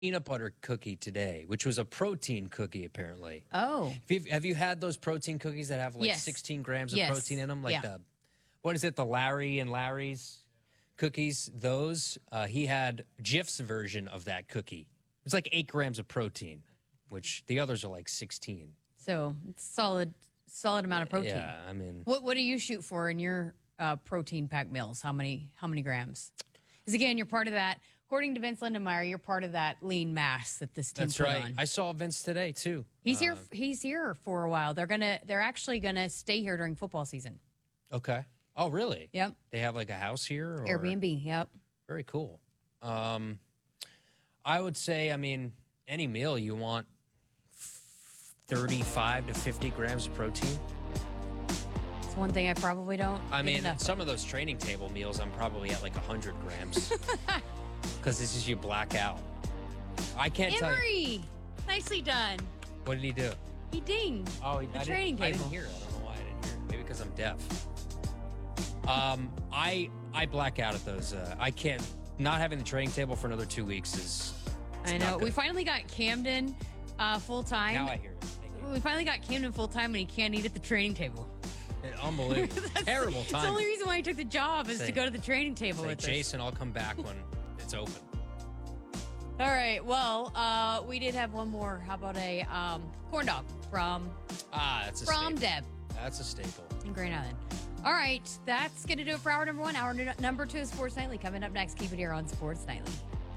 peanut butter cookie today, which was a protein cookie, apparently. Oh. Have you had those protein cookies that have like Yes. 16 grams of Yes. protein in them? Like Yeah. what is it, the Larry and Larry's cookies? Those, he had Jif's version of that cookie. It's like 8 grams of protein, which the others are like 16. So it's solid amount of protein. Yeah, I mean. What do you shoot for in your protein packed meals? How many grams? Because again, you're part of that. According to Vince Lindenmeyer, you're part of that lean mass that this team That's put right. on. I saw Vince today too. He's here. He's here for a while. They're actually gonna stay here during football season. Okay. Oh, really? Yep. They have like a house here? Or? Airbnb. Yep. Very cool. I would say, I mean, any meal you want 35 to 50 grams of protein. It's one thing I probably don't. I mean, enough some of those training table meals, I'm probably at like 100 grams because this is you black out. I can't tell you. Emery, nicely done. What did he do? He dinged. Oh, the training table. I didn't hear it. I don't know why I didn't hear it. Maybe because I'm deaf. I black out at those. I can't. Not having the training table for another 2 weeks is. I know. We finally got Camden full time. Now I hear it. We finally got Camden full time, and he can't eat at the training table. Unbelievable. Terrible time. It's the only reason why he took the job is to go to the training table with us. Jason, I'll come back when it's open. All right. Well, we did have one more. How about a corn dog from that's a from staple. Deb That's a staple. in Grand Island. All right, that's going to do it for hour number 1. Hour number 2 is Sports Nightly. Coming up next, keep it here on Sports Nightly.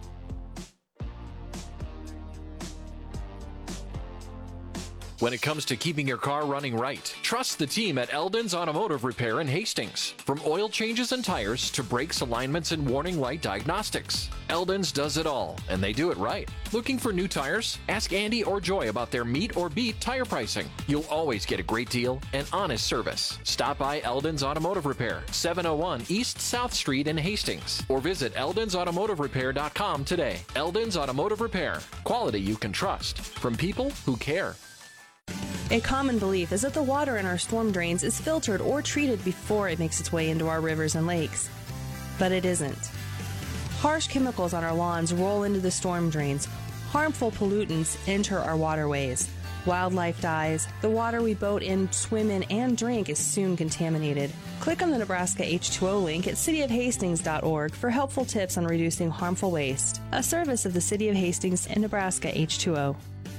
When it comes to keeping your car running right, trust the team at Eldon's Automotive Repair in Hastings. From oil changes and tires to brakes, alignments, and warning light diagnostics, Eldon's does it all, and they do it right. Looking for new tires? Ask Andy or Joy about their meet or beat tire pricing. You'll always get a great deal and honest service. Stop by Eldon's Automotive Repair, 701 East South Street in Hastings, or visit eldonsautomotiverepair.com today. Eldon's Automotive Repair. Quality you can trust. From people who care. A common belief is that the water in our storm drains is filtered or treated before it makes its way into our rivers and lakes. But it isn't. Harsh chemicals on our lawns roll into the storm drains. Harmful pollutants enter our waterways. Wildlife dies. The water we boat in, swim in, and drink is soon contaminated. Click on the Nebraska H2O link at cityofhastings.org for helpful tips on reducing harmful waste. A service of the City of Hastings and Nebraska H2O.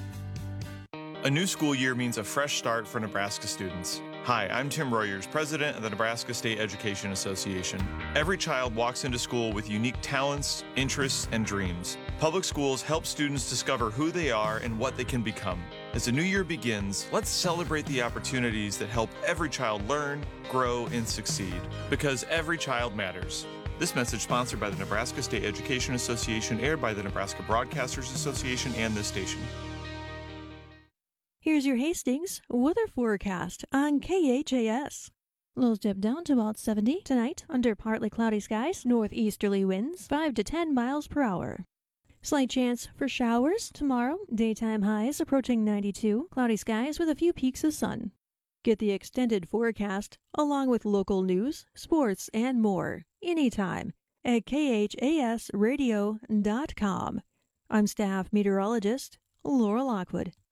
A new school year means a fresh start for Nebraska students. Hi, I'm Tim Royers, president of the Nebraska State Education Association. Every child walks into school with unique talents, interests, and dreams. Public schools help students discover who they are and what they can become. As the new year begins, let's celebrate the opportunities that help every child learn, grow, and succeed. Because every child matters. This message sponsored by the Nebraska State Education Association, aired by the Nebraska Broadcasters Association and this station. Here's your Hastings weather forecast on KHAS. Lows dip down to about 70 tonight under partly cloudy skies, northeasterly winds 5 to 10 miles per hour. Slight chance for showers tomorrow, daytime highs approaching 92, cloudy skies with a few peaks of sun. Get the extended forecast along with local news, sports, and more anytime at khasradio.com. I'm staff meteorologist Laura Lockwood.